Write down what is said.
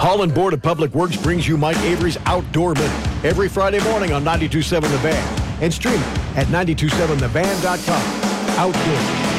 Holland Board of Public Works brings you Mike Avery's Outdoor Minute every Friday morning on 92.7 The Van and stream it at 927thevan.com. Outdoors.